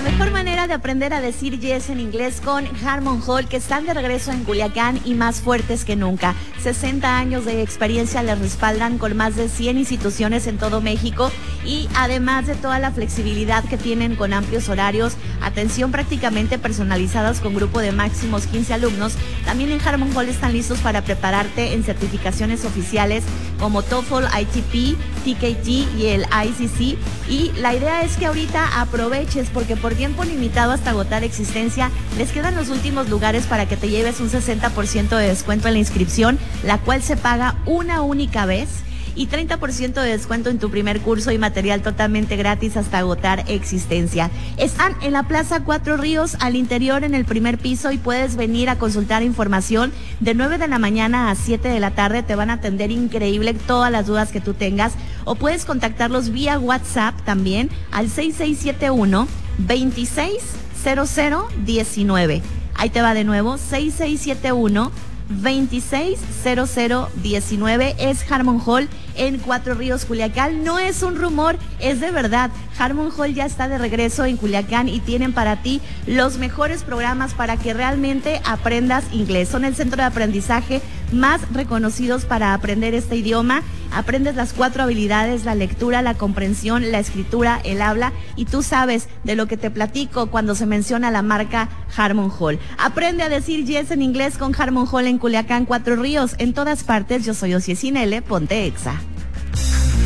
mejor manera de aprender a decir yes en inglés con Harmon Hall, que están de regreso en Culiacán y más fuertes que nunca. 60 años de experiencia les respaldan con más de 100 instituciones en todo México y además de toda la flexibilidad que tienen con amplios horarios, atención prácticamente personalizadas con grupo de máximos 15 alumnos, también en Harmon Hall están listos para prepararte en certificaciones oficiales como TOEFL, ITP, TKT y el ICC. Y la idea es que ahorita aproveches porque por tiempo limitado hasta agotar existencia les quedan los últimos lugares para que te lleves un 60% de descuento en la inscripción, la cual se paga una única vez, y 30% de descuento en tu primer curso y material totalmente gratis hasta agotar existencia. Están en la Plaza Cuatro Ríos, al interior en el primer piso, y puedes venir a consultar información de 9 de la mañana a 7 de la tarde. Te van a atender increíble todas las dudas que tú tengas, o puedes contactarlos vía WhatsApp también al 6671-260019. Ahí te va de nuevo, 6671-260019. Es Harmon Hall en Cuatro Ríos, Culiacán. No es un rumor, es de verdad. Harmon Hall ya está de regreso en Culiacán y tienen para ti los mejores programas para que realmente aprendas inglés. Son el centro de aprendizaje más reconocidos para aprender este idioma. Aprendes las 4 habilidades: la lectura, la comprensión, la escritura, el habla, y tú sabes de lo que te platico cuando se menciona la marca Harmon Hall. Aprende a decir yes en inglés con Harmon Hall en Culiacán, Cuatro Ríos, en todas partes. Yo soy Osiel Sinele, ponte Exa.